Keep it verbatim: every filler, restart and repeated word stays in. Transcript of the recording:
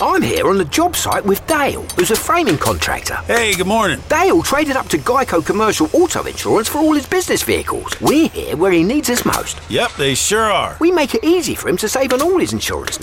I'm here on the job site with Dale, who's a framing contractor. Hey, good morning. Dale traded up to Geico Commercial Auto Insurance for all his business vehicles. We're here where he needs us most. Yep, they sure are. We make it easy for him to save on all his insurance